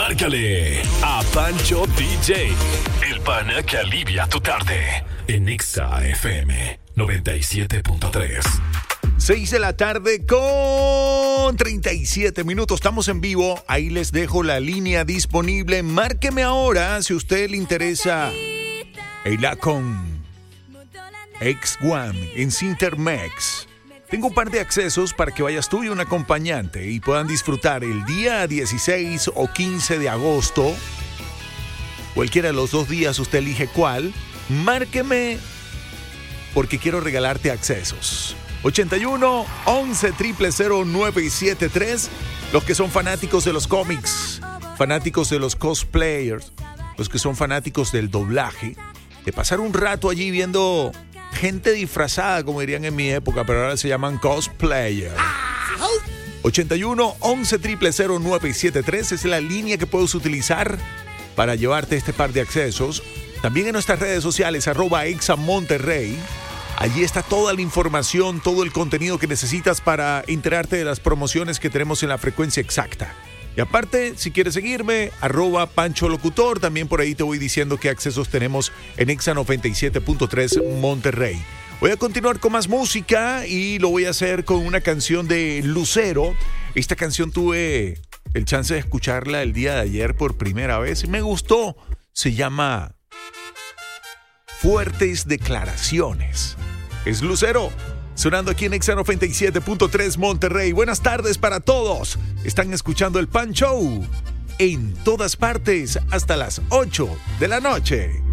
Márcale a Pancho DJ, el pana que alivia tu tarde. En Exa FM 97.3. 6 de la tarde con 37 minutos. Estamos en vivo. Ahí les dejo la línea disponible. Márqueme ahora si a usted le interesa el Acon X1 en Cintermex. Tengo un par de accesos para que vayas tú y un acompañante y puedan disfrutar el día 16 o 15 de agosto. Cualquiera de los 2 días, usted elige cuál. Márqueme porque quiero regalarte accesos. 81 11 000 973. Los que son fanáticos de los cómics, fanáticos de los cosplayers, los que son fanáticos del doblaje, de pasar un rato allí viendo gente disfrazada, como dirían en mi época, pero ahora se llaman cosplayers. 81 11 000 973 es la línea que puedes utilizar para llevarte este par de accesos. También en nuestras redes sociales, @ExaMonterrey. Allí está toda la información, todo el contenido que necesitas para enterarte de las promociones que tenemos en la frecuencia exacta. Y aparte, si quieres seguirme, @PanchoLocutor, también por ahí te voy diciendo qué accesos tenemos en Exa 97.3 Monterrey. Voy a continuar con más música y lo voy a hacer con una canción de Lucero. Esta canción tuve el chance de escucharla el día de ayer por primera vez y me gustó. Se llama Fuertes Declaraciones. Es Lucero, sonando aquí en Exa 97.3 Monterrey. Buenas tardes para todos. Están escuchando el Pan Show en todas partes hasta las 8 de la noche.